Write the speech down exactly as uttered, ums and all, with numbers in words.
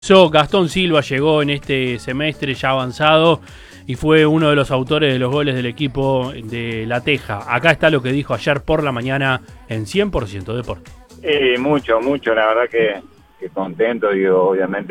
So, Gastón Silva llegó en este semestre ya avanzado y fue uno de los autores de los goles del equipo de La Teja. Acá está lo que dijo ayer por la mañana en cien por ciento Deporte. Eh, mucho, mucho, la verdad que, que contento, digo, obviamente